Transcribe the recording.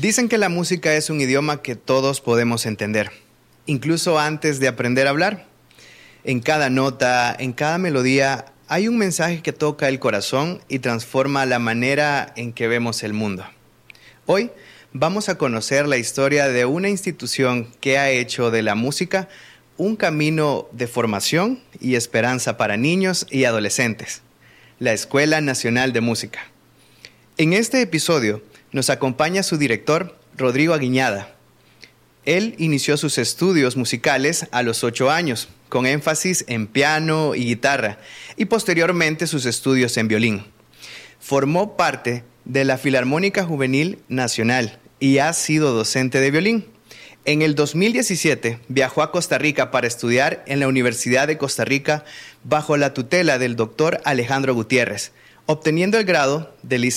Dicen que la música es un idioma que todos podemos entender, incluso antes de aprender a hablar. En cada nota, en cada melodía, hay un mensaje que toca el corazón y transforma la manera en que vemos el mundo. Hoy vamos a conocer la historia de una institución que ha hecho de la música un camino de formación y esperanza para niños y adolescentes, la Escuela Nacional de Música. En este episodio nos acompaña su director, Rodrigo Aguiñada. Él inició sus estudios musicales a los 8 años, con énfasis en piano y guitarra, y posteriormente sus estudios en violín. Formó parte de la Filarmónica Juvenil Nacional y ha sido docente de violín. En el 2017 viajó a Costa Rica para estudiar en la Universidad de Costa Rica bajo la tutela del doctor Alejandro Gutiérrez, obteniendo el grado de licenciado